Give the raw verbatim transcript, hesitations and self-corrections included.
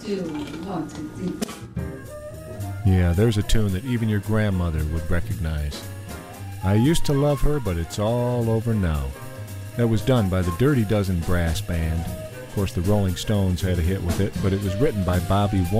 Yeah, there's a tune that even your grandmother would recognize. I used to love her, but it's all over now. That was done by the Dirty Dozen Brass Band. Of course, the Rolling Stones had a hit with it, but it was written by Bobby Warren.